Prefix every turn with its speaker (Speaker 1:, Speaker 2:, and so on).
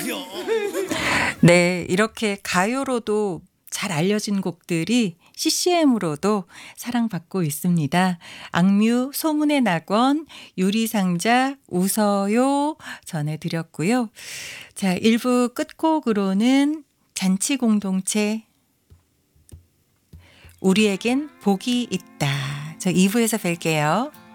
Speaker 1: 네, 이렇게 가요로도 잘 알려진 곡들이 CCM으로도 사랑받고 있습니다. 악뮤, 소문의 낙원, 유리상자, 웃어요 전해드렸고요. 자, 1부 끝곡으로는 잔치공동체 우리에겐 복이 있다. 저 2부에서 뵐게요.